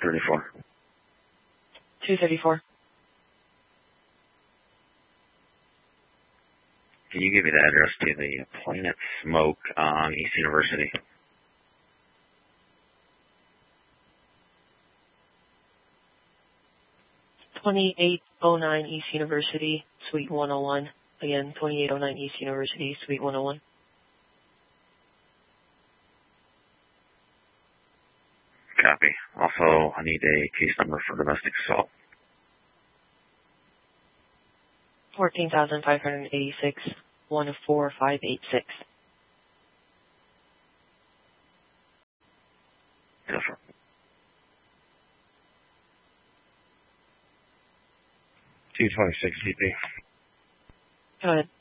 234. 234. Can you give me the address to the Planet Smoke on East University? $2809 East University, Suite 101. Again, 2809 East University, Suite 101. Copy. Also, I need a case number for domestic assault. 14,586, 14586. Yes, sir. $226 DP. Go ahead.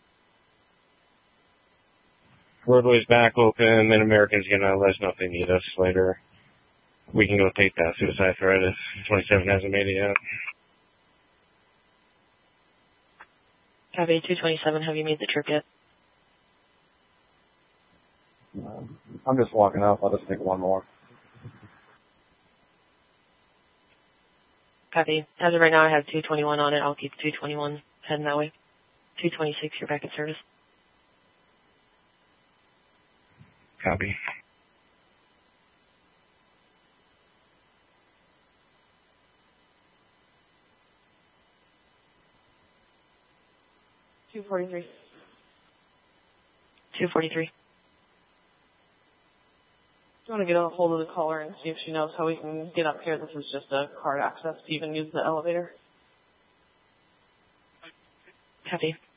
Roadway's back open, Mid-American's gonna let us know if they need us later. We can go take that suicide threat if 27 hasn't made it yet. Copy, 227, have you made the trip yet? I'm just walking up. I'll just take one more. Copy. As of right now, I have 221 on it. I'll keep 221 heading that way. 226, you're back in service. Copy. $243. 243. Do you want to get a hold of the caller and see if she knows how we can get up here? This is just a card access to even use the elevator. Copy.